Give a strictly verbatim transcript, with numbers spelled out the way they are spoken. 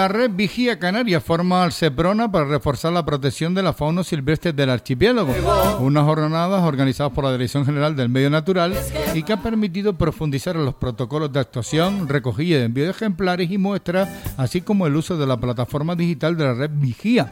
La red Vigía Canarias forma al SEPRONA para reforzar la protección de la fauna silvestre del archipiélago. Unas jornadas organizadas por la Dirección General del Medio Natural y que ha permitido profundizar en los protocolos de actuación, recogida de envío de ejemplares y muestras, así como el uso de la plataforma digital de la red Vigía,